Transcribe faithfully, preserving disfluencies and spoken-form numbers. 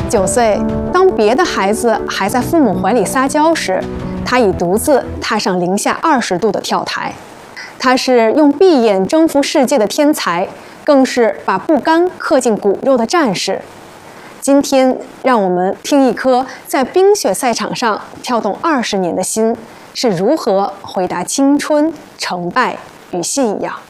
九岁，当别的孩子还在父母怀里撒娇时，他已独自踏上零下二十度的跳台。他是用闭眼征服世界的天才，更是把不甘刻进骨肉的战士。今天，让我们听一颗在冰雪赛场上跳动二十年的心是如何回答青春、成败与信仰。